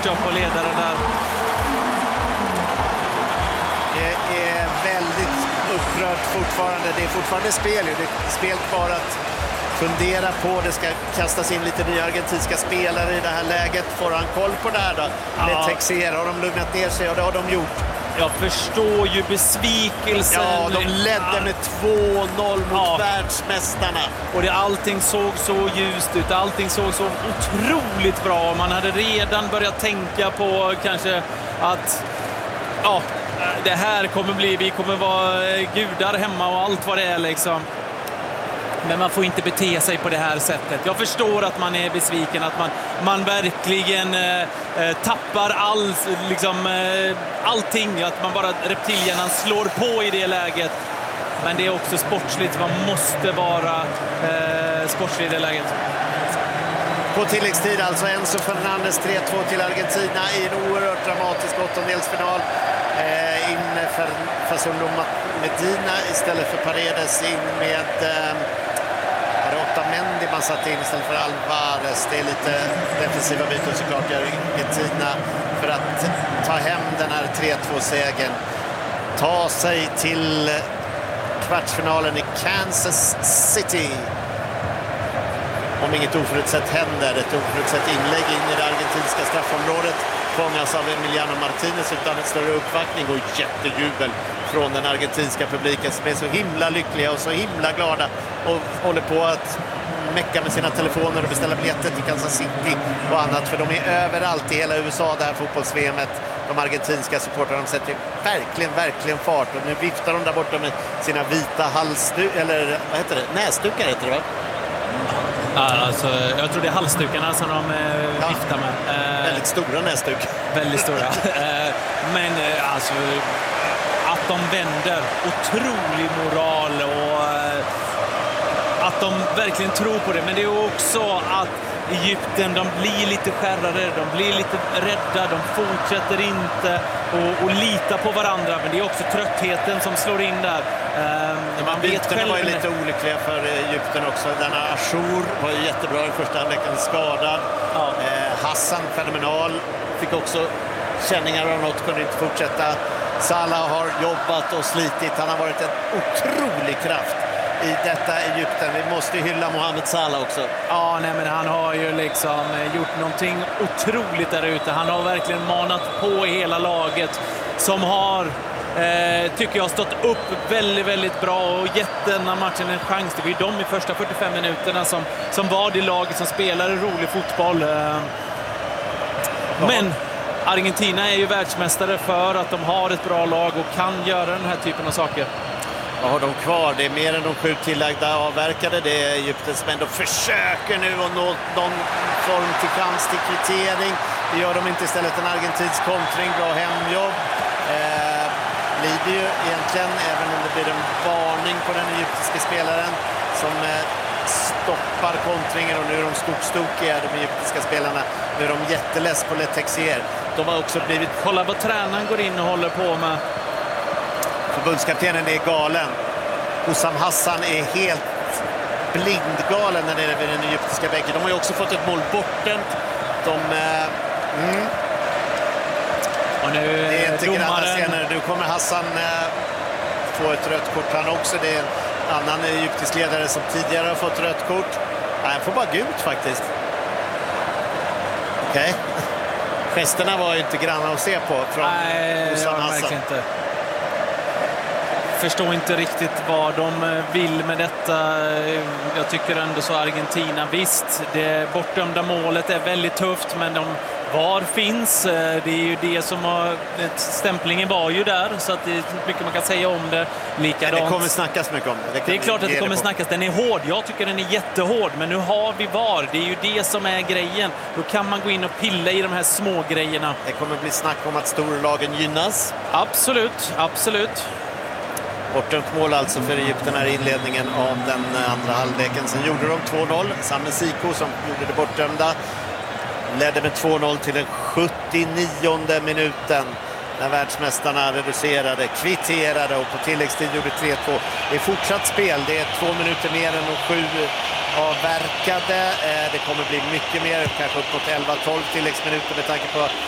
jobb på ledaren där. Det är väldigt upprört fortfarande. Det är fortfarande spel. Det är spel kvar att fundera på. Det ska kastas in lite nya argentinska spelare i det här läget. Får han koll på det här då? Ja. Texera, har de lugnat ner sig och det har de gjort. Jag förstår ju besvikelsen. Ja, de ledde med 2-0 mot världsmästarna. Och allting såg så ljust ut. Allting såg så otroligt bra. Man hade redan börjat tänka på kanske att det här kommer bli, vi kommer vara gudar hemma och allt vad det är liksom. Men man får inte bete sig på det här sättet. Jag förstår att man är besviken, att man verkligen tappar allting. Att man bara reptilhjärnan slår på i det läget. Men det är också sportsligt. Man måste vara sportslig i det läget. På tilläggstid alltså Enzo Fernandez 3-2 till Argentina i en oerhört dramatisk åttondelsfinal. In för Facundo Medina istället för Paredes, in med Otamendi man satt in istället för Alvarez. Det är lite defensiva byten såklart i Argentina för att ta hem den här 3-2-segern. Ta sig till kvartsfinalen i Kansas City. Om inget oförutsett händer, ett oförutsett inlägg in i det argentinska straffområdet fångas av Emiliano Martinez utan en större uppvaktning och jättejubel från den argentinska publiken som är så himla lyckliga och så himla glada och håller på att mecka med sina telefoner och beställa biljetter till Kansas City och annat, för de är överallt i hela USA, det här fotbolls-VMet. De argentinska supportrarna sätter verkligen fart och nu viftar de där borta med sina vita eller vad heter det? Näsdukar heter det, va? Alltså, jag tror det är halsdukarna som de viftar med. Väldigt stora näsdukar. Väldigt stora. Men alltså, att de vänder, otrolig moral och att de verkligen tror på det. Men det är också att Egypten, de blir lite skärrade, de blir lite rädda, de fortsätter inte och lita på varandra. Men det är också tröttheten som slår in där. Man vet själv. Var ju lite olyckliga för Egypten också. Denna Achour var ju jättebra i första halvleken, skadad. Ja. Hassan fenomenal, fick också känningar av något, kunde inte fortsätta. Salah har jobbat och slitit, han har varit en otrolig kraft i detta Egypten. Vi måste hylla Mohamed Salah också. Ja, nej, men han har ju liksom gjort någonting otroligt där ute. Han har verkligen manat på hela laget som har tycker jag stått upp väldigt bra och gett denna matchen en chans. Det var ju de i första 45 minuterna som var det laget som spelade rolig fotboll. Men Argentina är ju världsmästare för att de har ett bra lag och kan göra den här typen av saker. Vad har de kvar? Det är mer än de 7 tillagda avverkade. Det är Egypten som ändå försöker nu att nå någon form till chans till kvittering. Det gör de inte, istället en argentinsk kontring. Bra hemjobb. Blir ju egentligen, även om det blir en varning på den egyptiska spelaren som stoppar kontringen, och nu är de skogstokiga, de egyptiska spelarna. Nu är de jätteless på Texier. De har också blivit... Kolla vad tränaren går in och håller på med. Förbundskaptenen är galen. Hussam Hassan är helt blindgalen när det är vid den egyptiska bänken. De har ju också fått ett mål bortdömt. Och nu det är inte domaren... senare. Nu kommer Hassan få ett rött kort han också. Det är en annan egyptisk ledare som tidigare har fått rött kort. Nej, han får bara gult faktiskt. Okej. Gesterna var ju inte granna att se på från Hussam Hassan. Inte. Förstår inte riktigt vad de vill med detta. Jag tycker ändå så Argentina, visst, det bortdömda målet är väldigt tufft, men VAR finns. Det är ju det som har... Stämplingen var ju där, så att det är mycket man kan säga om det. Likadant. Det kommer snackas mycket om det. Det är klart att det kommer snackas. Den är hård. Jag tycker den är jättehård. Men nu har vi VAR. Det är ju det som är grejen. Då kan man gå in och pilla i de här små grejerna. Det kommer bli snack om att storlagen gynnas. Absolut. Bortdömt mål alltså för Egypten här i inledningen av den andra halvleken. Sen gjorde de 2-0. Samuel Siko som gjorde det bortdömda ledde med 2-0 till den 79:e minuten när världsmästarna reducerade, kvitterade och på tilläggstid gjorde 3-2. Det är fortsatt spel. Det är 2 minuter mer än de 7 avverkade. Det kommer bli mycket mer, kanske upp mot 11-12 tilläggsminuter med tanke på